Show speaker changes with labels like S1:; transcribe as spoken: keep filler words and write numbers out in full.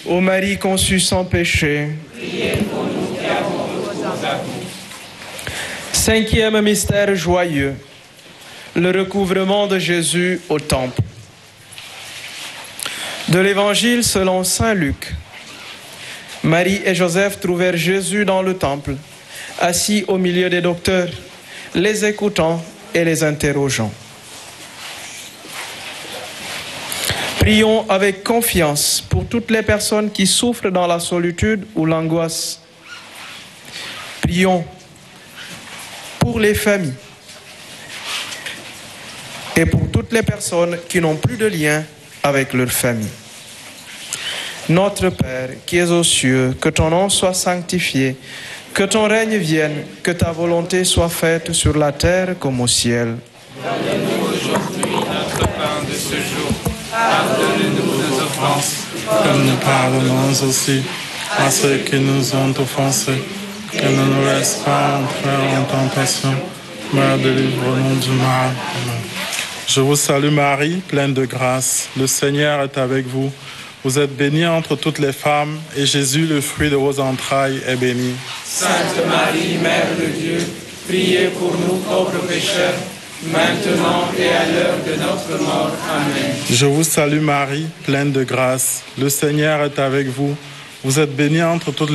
S1: Ô Marie conçue sans péché.
S2: Priez pour nous qui avons recours à vous.
S1: Cinquième mystère joyeux, le recouvrement de Jésus au temple. De l'Évangile selon saint Luc. Marie et Joseph trouvèrent Jésus dans le temple, assis au milieu des docteurs, les écoutant et les interrogeant. Prions avec confiance pour toutes les personnes qui souffrent dans la solitude ou l'angoisse. Prions pour les familles et pour toutes les personnes qui n'ont plus de lien avec leur famille. Notre Père qui es aux cieux, que ton nom soit sanctifié, que ton règne vienne, que ta volonté soit faite sur la terre comme au ciel.
S2: Donne-nous aujourd'hui notre pain de ce jour. Pardonne-nous nos offenses,
S3: comme nous pardonnons aussi à ceux qui nous ont offensés. Que ne nous laisse pas entrer en tentation, mais délivre-nous du mal. Amen. Je vous salue Marie, pleine de grâce. Le Seigneur est avec vous. Vous êtes bénie entre toutes les femmes, et Jésus, le fruit de vos entrailles, est béni.
S2: Sainte Marie, Mère de Dieu, priez pour nous pauvres pécheurs, maintenant et à l'heure de notre mort. Amen.
S3: Je vous salue Marie, pleine de grâce. Le Seigneur est avec vous. Vous êtes bénie entre toutes les